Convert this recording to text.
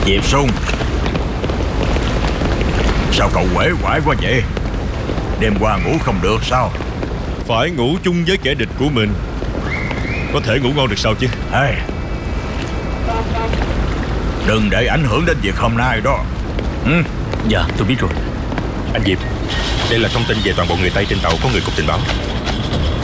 Diệp Sung, sao cậu uể oải quá vậy? Đêm qua ngủ không được sao? Phải ngủ chung với kẻ địch của mình, có thể ngủ ngon được sao chứ? Hey, đừng để ảnh hưởng đến việc hôm nay đó. Dạ tôi biết rồi. Anh Diệp, đây là thông tin về toàn bộ người Tây trên tàu có người cục tình báo.